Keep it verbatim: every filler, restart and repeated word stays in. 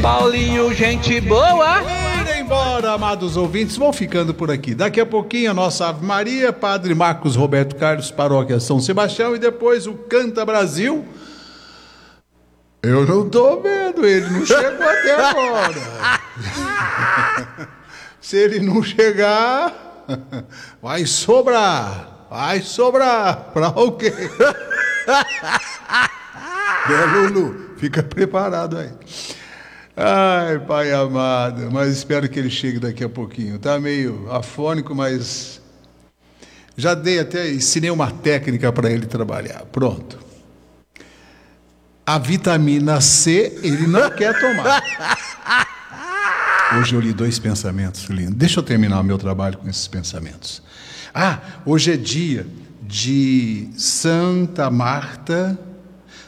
Paulinho, gente boa. Ir embora, amados ouvintes, vão ficando por aqui. Daqui a pouquinho a nossa Ave Maria, Padre Marcos Roberto Carlos, Paróquia São Sebastião, e depois o Canta Brasil. Eu não tô vendo, ele não chegou até agora. Se ele não chegar, vai sobrar, vai sobrar. Pra o quê? É, Lulu, fica preparado aí. Ai, pai amado, mas espero que ele chegue daqui a pouquinho. Tá meio afônico, mas já dei até, ensinei uma técnica para ele trabalhar. Pronto. A vitamina C ele não quer tomar. Hoje eu li dois pensamentos lindos. Deixa eu terminar o meu trabalho com esses pensamentos. Ah, hoje é dia de Santa Marta